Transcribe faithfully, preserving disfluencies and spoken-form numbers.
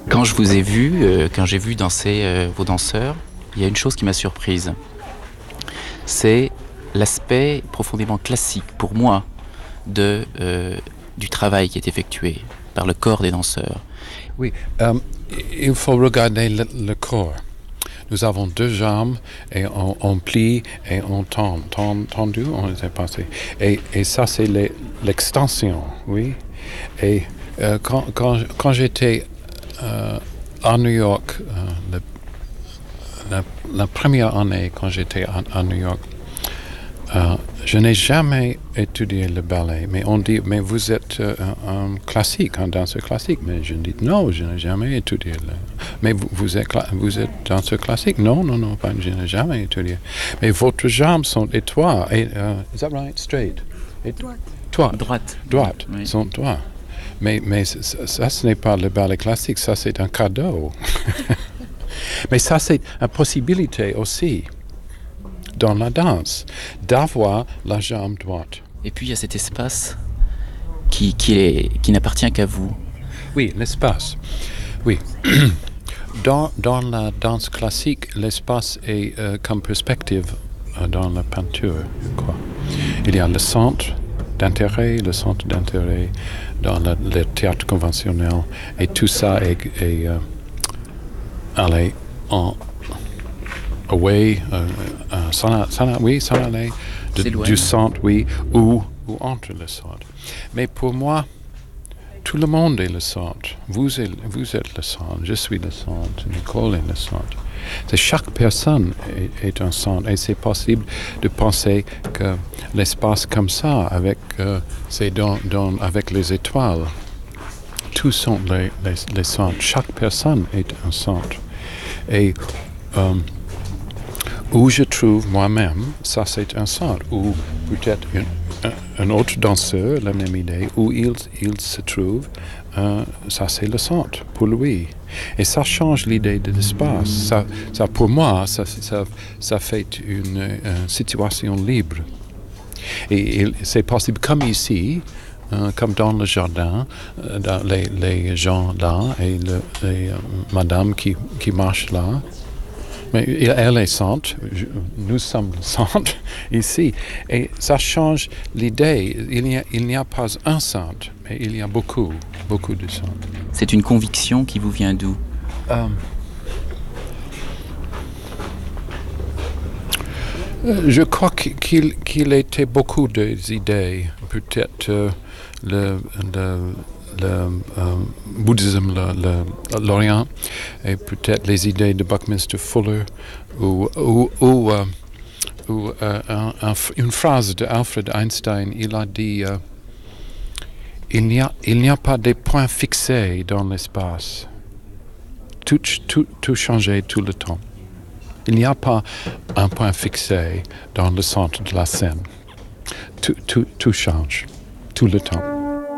Quand je vous ai vu, euh, quand j'ai vu danser euh, vos danseurs, il y a une chose qui m'a surprise. C'est l'aspect profondément classique, pour moi, de, euh, du travail qui est effectué par le corps des danseurs. Oui, euh, il faut regarder le, le corps. Nous avons deux jambes et on, on plie et on tend. Tend, tendu, on est passé. Et, et ça, c'est les, l'extension, oui. Et euh, quand, quand, quand j'étais euh, à New York, euh, le, la, la première année quand j'étais à, à New York, euh, je n'ai jamais étudié le ballet, mais on dit, mais vous êtes euh, un, un classique, un danseur classique. Mais je dis, non, je n'ai jamais étudié le... Mais vous, vous, êtes, vous êtes danseur classique? Non, non, non, pas, je n'ai jamais étudié. Mais votre jambes sont étroites. Et, uh, is that right? Straight? Et, Droite. Droite. Droite. Droite, Oui. sont droites. Mais, mais ça, ça, ce n'est pas le ballet classique, ça c'est un cadeau. Mais ça c'est une possibilité aussi dans la danse, d'avoir la jambe droite. Et puis il y a cet espace qui, qui, est, qui n'appartient qu'à vous. Oui, l'espace. Oui. Dans, dans la danse classique, l'espace est euh, comme perspective euh, dans la peinture, je crois. Il y a le centre d'intérêt, le centre d'intérêt dans le, le théâtre conventionnel, et tout ça est, est euh, allé en away, euh, euh, s'en, s'en, oui, s'en aller de, du centre, oui, ou, ou entre le centre. Mais pour moi, tout le monde est le centre. Vous êtes, vous êtes le centre, je suis le centre, Nicole est le centre. C'est chaque personne est, est un centre, et c'est possible de penser que l'espace comme ça, avec, euh, c'est dans, dans, avec les étoiles, tous sont les, les, les centres. Chaque personne est un centre. Et euh, où je trouve moi-même, ça c'est un centre, ou peut-être une, un, un autre danseur, la même idée, où il, il se trouve, euh, ça c'est le centre pour lui. Et ça change l'idée de l'espace. Ça, ça pour moi, ça, ça, ça fait une, une situation libre. Et, et c'est possible comme ici, euh, comme dans le jardin, euh, dans les, les gens là, et le, les euh, madames qui, qui marchent là. Mais elle est centre, nous sommes le centre ici. Et ça change l'idée. Il n'y a, il n'y a pas un centre, mais il y a beaucoup, beaucoup de centres. C'est une conviction qui vous vient d'où? euh, Je crois qu'il, qu'il était beaucoup d'idées. Peut-être euh, le... le le euh, bouddhisme, le, le, l'Orient, et peut-être les idées de Buckminster Fuller, ou, ou, ou, euh, ou euh, un, un, une phrase d'Alfred Einstein. Il a dit euh, il, n'y a, il n'y a pas de points fixés dans l'espace. Tout, tout, tout change tout le temps. Il n'y a pas un point fixé dans le centre de la scène. Tout, tout, tout change tout le temps.